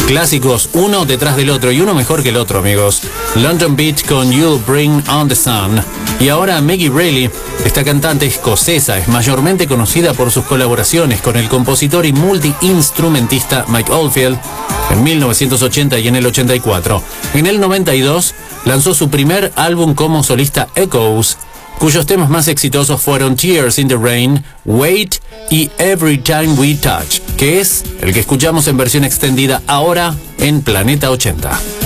Clásicos, uno detrás del otro y uno mejor que el otro, amigos. London Beat con You'll Bring on the Sun. Y ahora Maggie Reilly, esta cantante escocesa, es mayormente conocida por sus colaboraciones con el compositor y multiinstrumentista Mike Oldfield en 1980 y en el 84. En el 92 lanzó su primer álbum como solista, Echoes, cuyos temas más exitosos fueron Tears in the Rain, Wait y Every Time We Touch, que es el que escuchamos en versión extendida ahora en Planeta 80.